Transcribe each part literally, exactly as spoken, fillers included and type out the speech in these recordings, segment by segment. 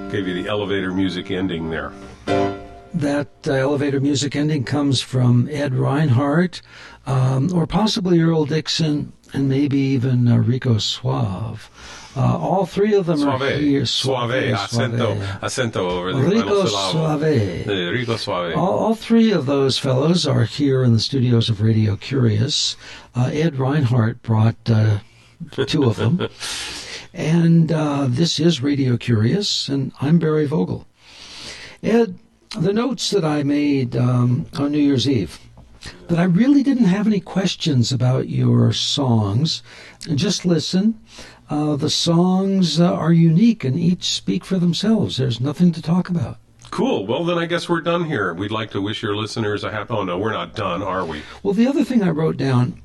Gave you the elevator music ending there. That uh, elevator music ending comes from Ed Reinhardt, um, or possibly Earl Dixon, and maybe even uh, Rico Suave. Uh, all three of them Suave. are here. Suave, Suave, accento, yeah. accento over the Rico Suave. Suave. Rico Suave. All, all three of those fellows are here in the studios of Radio Curious. Uh, Ed Reinhardt brought uh, two of them. And uh, this is Radio Curious, and I'm Barry Vogel. Ed, the notes that I made um, on New Year's Eve, that I really didn't have any questions about your songs. Just listen. Uh, the songs uh, are unique and each speak for themselves. There's nothing to talk about. Cool. Well, then I guess we're done here. We'd like to wish your listeners a happy... Oh, no, we're not done, are we? Well, the other thing I wrote down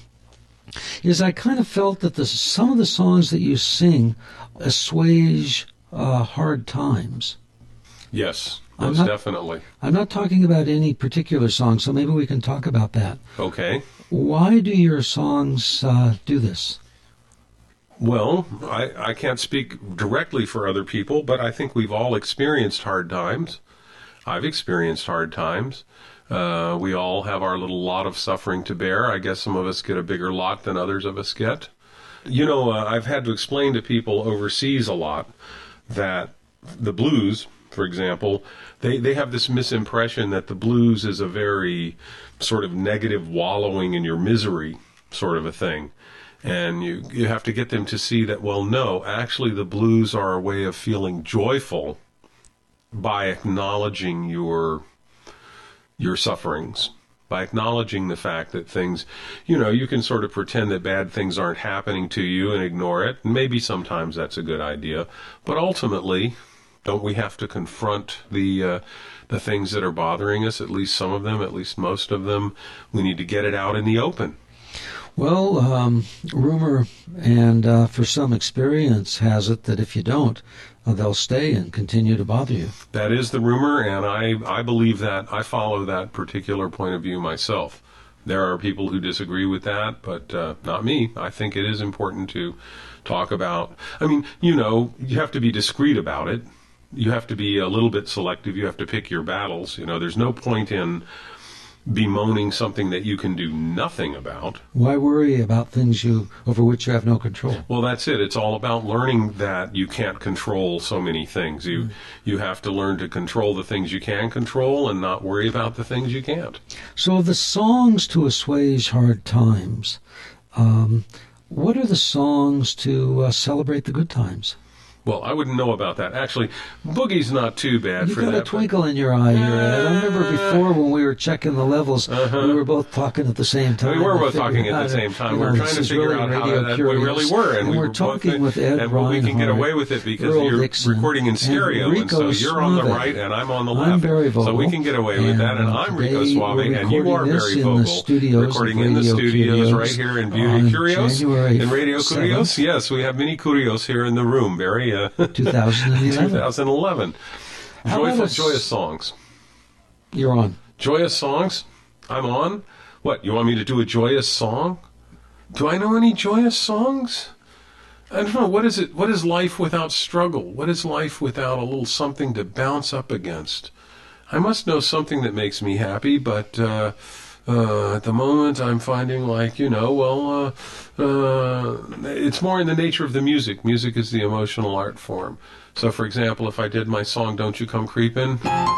is I kind of felt that the, some of the songs that you sing assuage uh, hard times. Yes, I'm most not, definitely. I'm not talking about any particular song, so maybe we can talk about that. Okay. Why do your songs uh, do this? Well, I, I can't speak directly for other people, but I think we've all experienced hard times. I've experienced hard times. Uh, we all have our little lot of suffering to bear. I guess some of us get a bigger lot than others of us get. You know, uh, I've had to explain to people overseas a lot that the blues, for example, they, they have this misimpression that the blues is a very sort of negative wallowing in your misery sort of a thing. And you, you have to get them to see that, well, no, actually the blues are a way of feeling joyful by acknowledging your your sufferings, by acknowledging the fact that things, you know, you can sort of pretend that bad things aren't happening to you and ignore it. Maybe sometimes that's a good idea. But ultimately, don't we have to confront the uh, the things that are bothering us, at least some of them, at least most of them? We need to get it out in the open. Well, um, rumor and uh, for some experience has it that if you don't, uh, they'll stay and continue to bother you. That is the rumor, and I, I believe that. I follow that particular point of view myself. There are people who disagree with that, but uh, not me. I think it is important to talk about. I mean, you know, you have to be discreet about it. You have to be a little bit selective. You have to pick your battles. You know, there's no point in bemoaning something that you can do nothing about. Why worry about things you over which you have no control? Well, that's it. It's all about learning that you can't control so many things. You mm. you have to learn to control the things you can control and not worry about the things you can't. So the songs to assuage hard times, um, what are the songs to uh, celebrate the good times? Well, I wouldn't know about that. Actually, Boogie's not too bad you for that. that. You've got a twinkle in your eye here, Ed. I remember before when we were checking the levels, uh-huh. we were both talking at the same time. We were both talking at the same time. We were trying to figure really out how that we really were. And, and we we're were talking both, with Ed and Reinhardt, we can get away with it because Earl you're Dixon, recording in stereo. and, And so you're on the Suave. right and I'm on the left. I'm Barry Vogel. So we can get away with that. And I'm Rico Suave. And you are Barry Vogel. Recording in the studios right here in Beauty Curios. In Radio Curios. Yes, we have many Curios here in the room, Barry. Uh, twenty eleven. twenty eleven. Joyful, joyous songs. You're on. Joyous songs? I'm on? What, you want me to do a joyous song? Do I know any joyous songs? I don't know. What is it? What is life without struggle? What is life without a little something to bounce up against? I must know something that makes me happy, but uh, uh, at the moment I'm finding like, you know, well, uh, uh, it's more in the nature of the music. Music is the emotional art form. So, for example, if I did my song, Don't You Come Creepin',